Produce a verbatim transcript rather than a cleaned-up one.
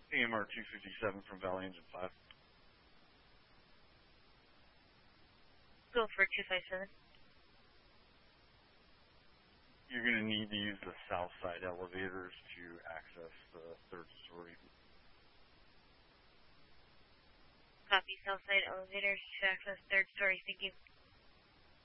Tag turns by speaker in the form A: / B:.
A: A M R two fifty-seven from Valley Engine five.
B: Go for two five seven.
A: You're going to need to use the south side elevators to access the third story.
B: Copy, south side elevators to access third story. Thank you.